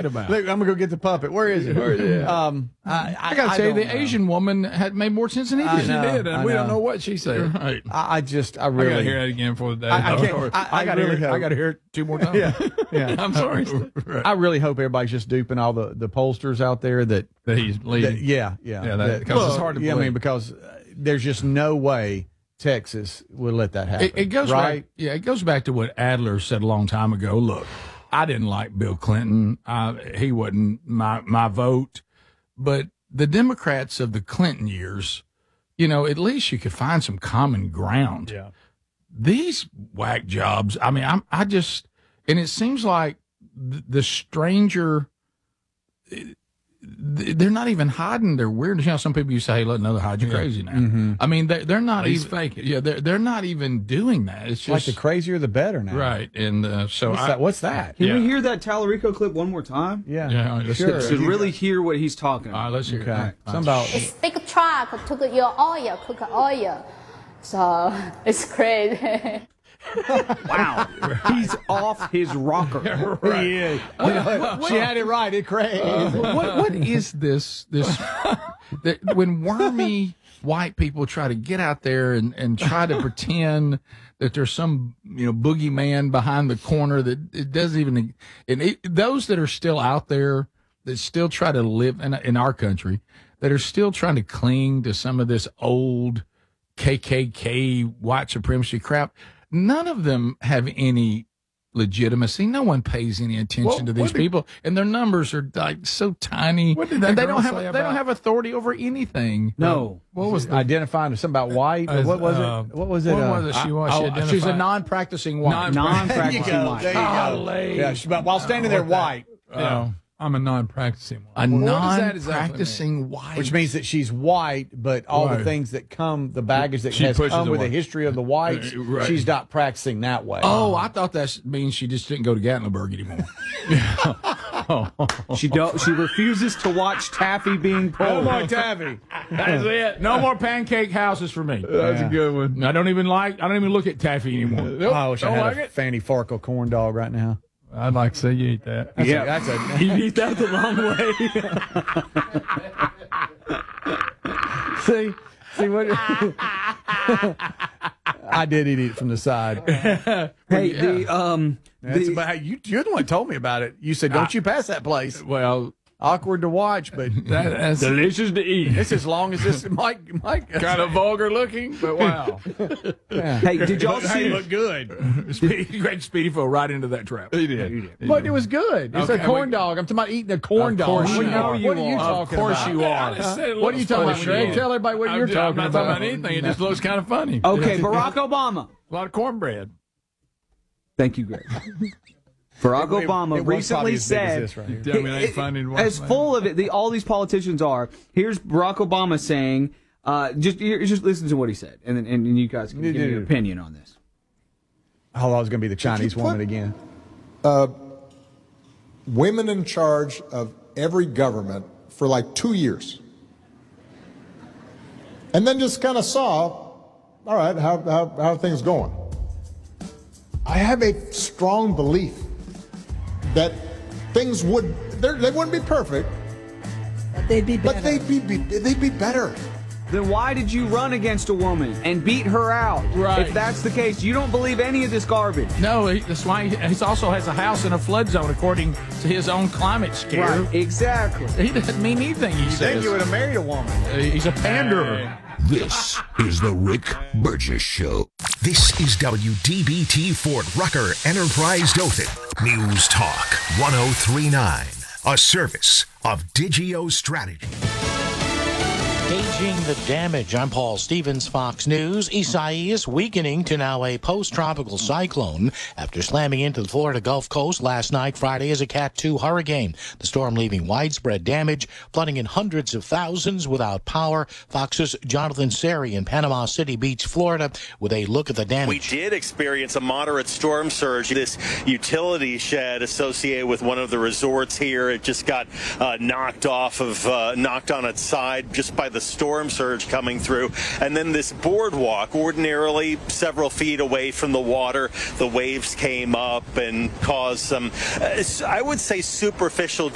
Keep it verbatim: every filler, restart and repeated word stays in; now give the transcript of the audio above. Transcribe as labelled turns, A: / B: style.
A: about?
B: Look, I'm gonna go get the puppet. Where is it? Where is it? Um, I, I,
A: I got to
B: I
A: tell you,
B: don't
A: the
B: know.
A: Asian woman had made more sense than he
B: I
A: did.
B: know,
A: She did, and
B: I
A: we don't
B: know.
A: know what she said. Right.
B: I, I just, I
A: I
B: really.
A: got to hear that again for the day.
B: I- I
A: I'm
B: can't-
A: sorry.
B: I- I
A: I got to
B: really
A: hear.
B: hope-
A: I got to hear it two more times.
B: yeah, yeah.
A: I'm sorry.
B: I really hope everybody's just duping all the, the pollsters out there that,
A: That he's leading.
B: that yeah, yeah,
A: Yeah, that- because it's hard to
B: yeah, I
A: believe.
B: mean, because uh, there's just no way Texas would let that happen.
A: It, it goes
B: right.
A: back, yeah, it goes back to what Adler said a long time ago. Look, I didn't like Bill Clinton. I, he wasn't my my vote, but the Democrats of the Clinton years, you know, at least you could find some common ground.
C: Yeah.
A: These whack jobs. I mean, I'm I just, and it seems like the, the stranger. They're not even hiding their weirdness. You know, some people you say, "Hey, let another hide you crazy now."
B: Mm-hmm.
A: I mean, they're, they're not
C: He's
A: even
C: faking.
A: Yeah, they're they're not even doing that. It's
B: Like
A: just
B: the crazier, the better now.
A: right. And uh, so
B: What's
A: I,
B: that? What's that?
D: Can
A: Yeah.
D: we hear that Tallarico clip one more time?
B: Yeah.
A: Yeah, all right, let's
B: sure.
A: hear it.
D: To really hear what he's talking
A: All
D: about.
A: right, let's hear
B: Okay.
A: it.
B: Something about.
E: This big truck took your oil, cook oil. So it's great.
D: Wow. He's off his rocker.
B: He is. She had it right. It crazy.
A: what what is this this that when wormy white people try to get out there and, and try to pretend that there's some you know boogeyman behind the corner that it doesn't even and it, those that are still out there that still try to live in in our country that are still trying to cling to some of this old K K K white supremacy crap, none of them have any legitimacy. No one pays any attention
C: Well,
A: to these
C: what did-
A: people, and their numbers are like so tiny.
C: What did that
A: and they
C: girl
A: don't have
C: say
A: they
C: about-
A: don't have authority over anything.
D: No.
C: What was the
B: Identifying something about white.
C: As,
B: what was
C: uh,
B: it? What was it?
A: What
B: uh,
A: was it she was?
B: oh,
A: She
B: she's a
A: identified-
B: non-practicing white.
A: Non-
B: There you
D: Non-practicing
B: go.
D: white.
B: There you go.
A: Golly.
B: Yeah, she, but while standing there white,
C: uh, I'm a non-practicing
A: A
C: one. What does that exactly
A: non-practicing white.
B: which means that she's white, but all the
C: Right.
B: things that come, the baggage that
C: She
B: has
C: pushes
B: come with
C: away.
B: the history of the whites,
A: Uh, right.
B: she's not practicing that way.
A: oh, I thought that means she just didn't go to Gatlinburg anymore.
D: She don't. She refuses to watch taffy being
B: no
D: pulled.
B: more taffy.
A: That's it. No more pancake houses for me.
C: That's a good one.
A: I don't even like. I don't even look at taffy anymore. Nope,
B: I wish I
A: don't
B: had
A: like
B: a
A: it.
B: Fanny Farkle corn dog right now.
C: I'd like to see you eat that.
B: That's
D: Yeah.
B: a, that's a
D: You eat that the wrong way.
B: see, see what? I did eat it from the side.
D: Hey, the um,
B: That's
D: the,
B: about, you, you're the one who told me about it. You said, "Don't you pass that place."
A: Well,
B: Awkward to watch, but
C: That, that's
D: delicious to eat.
B: it's as long as this Mike. Mike,
A: kind of vulgar looking, but wow.
B: yeah.
D: Hey, did y'all
B: Hey,
D: see?
B: look good.
A: Speedy, Greg Speedy fell right into that trap.
C: he did.
B: But it was good. It's
A: Okay,
B: a corn
A: we-
B: dog. I'm talking about eating a corn
A: Of
B: dog.
A: course
B: What,
A: you
B: are
A: are.
B: you, what are you
D: Of
B: talking
D: course
B: about?
D: you are.
A: I just said it
B: What are you
A: looks
B: talking about,
A: funny.
B: Shrek? Tell everybody what
A: I'm
B: you're
A: just- I'm
B: talking
A: not
B: about.
A: talking about anything. It just looks kind of funny.
D: Okay, Barack Obama.
A: A lot of cornbread.
D: Thank you, Greg. Barack
B: It- it-
D: Obama
B: it was probably
D: recently
B: as big as
D: said,
B: this right here.
C: Tell me it ain't funny to watch
D: as
C: that.
D: full of it, the, all these politicians are. Here's Barack Obama saying, uh, just here- just listen to what he said, and then and you guys can give me your opinion on this.
B: How long is going to be the Chinese woman again?
F: Women in charge of every government for like two years. And then just kind of saw, all right, how, how, how are things going? I have a strong belief that things would, they're- they wouldn't be perfect,
G: But they'd be better.
F: but they'd be, be, they'd be better.
D: Then why did you run against a woman and beat her out?
A: Right.
D: If that's the case, you don't believe any of this garbage.
A: No, he, that's why he, he also has a house in a flood zone, according to his own climate scare.
D: Right, exactly.
A: He doesn't mean anything. He
B: Then
A: says
B: you would have married a woman.
A: Uh, he's a panderer.
H: This is the Rick Burgess Show. This is W D B T Fort Rucker Enterprise Dothan. News Talk one oh three point nine. A service of Digio Strategy.
I: Gauging the damage. I'm Paul Stevens, Fox News. Isaias weakening to now a post-tropical cyclone after slamming into the Florida Gulf Coast last night, Friday, as a Cat two hurricane. The storm leaving widespread damage, flooding in hundreds of thousands without power. Fox's Jonathan Seri in Panama City Beach, Florida, with a look at the damage.
J: We did experience a moderate storm surge. This utility shed associated with one of the resorts here, it just got uh, knocked off of, uh, knocked on its side just by the storm surge coming through. And then this boardwalk, ordinarily several feet away from the water, the waves came up and caused some, uh, I would say, superficial